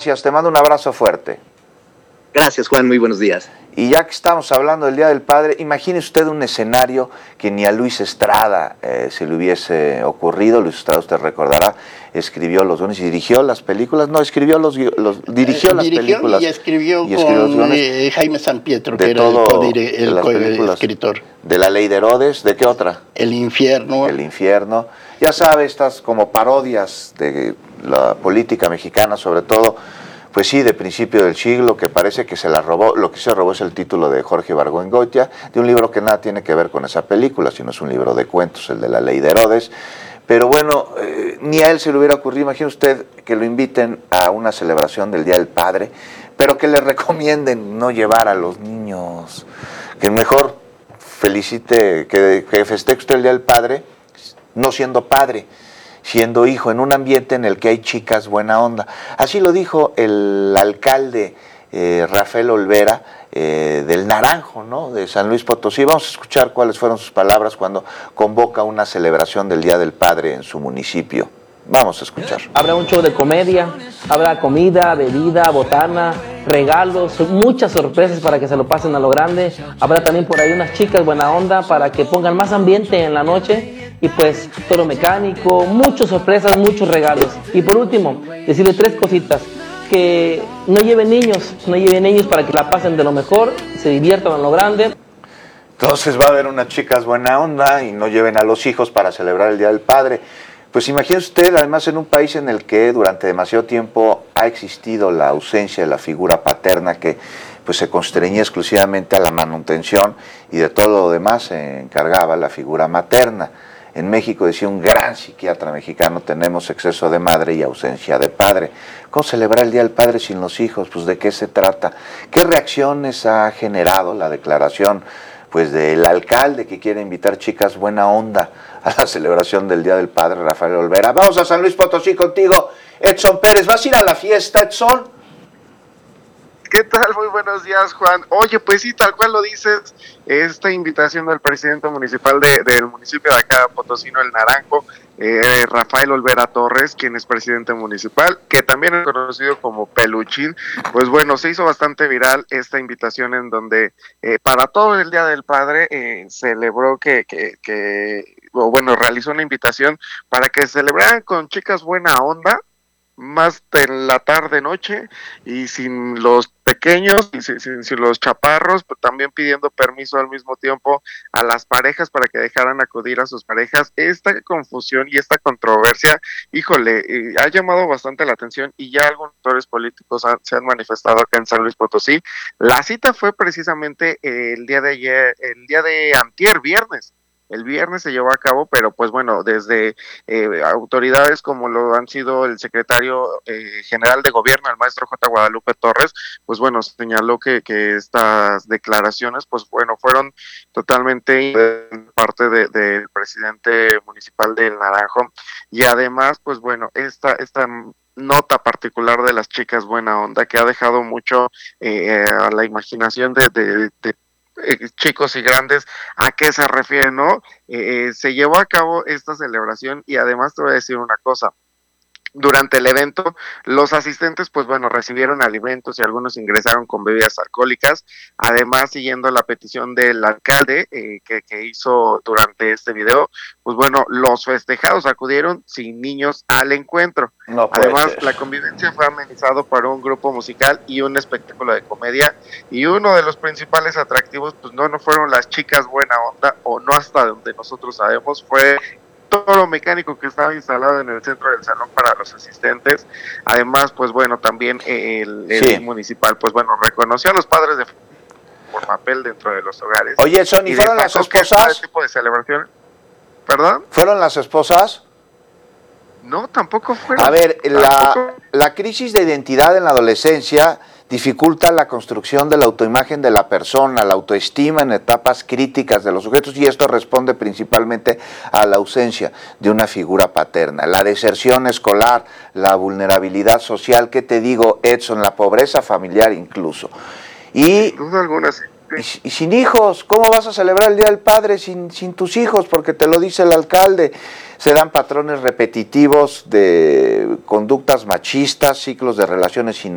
gracias, te mando un abrazo fuerte. Gracias, Juan, muy buenos días. Y ya que estamos hablando del Día del Padre, imagine usted un escenario que ni a Luis Estrada se le hubiese ocurrido. Luis Estrada, usted recordará, escribió los guiones y dirigió las películas. No, dirigió las películas. Y escribió con Jaime Sampietro, que era el coescritor. De La Ley de Herodes, ¿de qué otra? El Infierno. El Infierno. Ya sabe, estas como parodias de la política mexicana, sobre todo, pues sí, de principio del siglo, que parece que se la robó. Lo que se robó es el título de Jorge Ibargüengoitia, de un libro que nada tiene que ver con esa película, sino es un libro de cuentos, el de La Ley de Herodes. Pero bueno, ni a él se le hubiera ocurrido. Imagine usted que lo inviten a una celebración del Día del Padre, pero que le recomienden no llevar a los niños, que mejor felicite, que festeje usted el Día del Padre, no siendo padre, siendo hijo, en un ambiente en el que hay chicas buena onda. Así lo dijo el alcalde Rafael Olvera del Naranjo, ¿no?, de San Luis Potosí. Vamos a escuchar cuáles fueron sus palabras cuando convoca una celebración del Día del Padre en su municipio. Vamos a escuchar. Habrá un show de comedia, habrá comida, bebida, botana, regalos, muchas sorpresas para que se lo pasen a lo grande. Habrá también por ahí unas chicas buena onda para que pongan más ambiente en la noche. Y pues toro mecánico, muchas sorpresas, muchos regalos. Y por último, decirle 3 cositas. Que no lleven niños para que la pasen de lo mejor, se diviertan a lo grande. Entonces va a haber unas chicas buena onda y no lleven a los hijos para celebrar el Día del Padre. Pues imagínese usted, además, en un país en el que durante demasiado tiempo ha existido la ausencia de la figura paterna, que pues se constreñía exclusivamente a la manutención y de todo lo demás se encargaba la figura materna. En México, decía un gran psiquiatra mexicano, tenemos exceso de madre y ausencia de padre. ¿Cómo celebrar el Día del Padre sin los hijos? Pues ¿de qué se trata? ¿Qué reacciones ha generado la declaración pues del alcalde que quiere invitar chicas buena onda a la celebración del Día del Padre, Rafael Olvera? Vamos a San Luis Potosí contigo, Edson Pérez. ¿Vas a ir a la fiesta, Edson? ¿Qué tal? Muy buenos días, Juan. Oye, pues sí, tal cual lo dices, esta invitación del presidente municipal del municipio de acá, Potosino, El Naranjo, Rafael Olvera Torres, quien es presidente municipal, que también es conocido como Peluchín. Pues bueno, se hizo bastante viral esta invitación en donde para todo el Día del Padre celebró realizó una invitación para que celebraran con chicas buena onda, más de la tarde-noche, y sin los pequeños y sin los chaparros, pues también pidiendo permiso al mismo tiempo a las parejas para que dejaran acudir a sus parejas. Esta confusión y esta controversia, híjole, ha llamado bastante la atención y ya algunos actores políticos se han manifestado acá en San Luis Potosí. La cita fue precisamente el día de antier, viernes. El viernes se llevó a cabo, pero pues bueno, desde autoridades como lo han sido el secretario general de gobierno, el maestro J. Guadalupe Torres, pues bueno, señaló que estas declaraciones, pues bueno, fueron totalmente parte del presidente municipal del Naranjo, y además, pues bueno, esta nota particular de las chicas buena onda, que ha dejado mucho a la imaginación de chicos y grandes a qué se refiere, ¿no? Se llevó a cabo esta celebración y además te voy a decir una cosa. Durante el evento, los asistentes, pues bueno, recibieron alimentos y algunos ingresaron con bebidas alcohólicas. Además, siguiendo la petición del alcalde que hizo durante este video, pues bueno, los festejados acudieron sin niños al encuentro. No puede Además, ser. la convivencia fue amenizado por un grupo musical y un espectáculo de comedia. Y uno de los principales atractivos, pues no fueron las chicas buena onda, o no hasta donde nosotros sabemos, fue toro mecánico que estaba instalado en el centro del salón para los asistentes. Además, pues bueno, también el municipal, pues bueno, reconoció a los padres de por papel dentro de los hogares. Oye, Edson, ¿y fueron las esposas? Este tipo de celebración. ¿Perdón? ¿Fueron las esposas? No, tampoco fueron. A ver, la crisis de identidad en la adolescencia dificulta la construcción de la autoimagen de la persona, la autoestima en etapas críticas de los sujetos, y esto responde principalmente a la ausencia de una figura paterna. La deserción escolar, la vulnerabilidad social, ¿qué te digo, Edson? La pobreza familiar incluso. Y, sin duda alguna, sí. Y sin hijos, ¿cómo vas a celebrar el Día del Padre sin tus hijos? Porque te lo dice el alcalde. Se dan patrones repetitivos de conductas machistas, ciclos de relaciones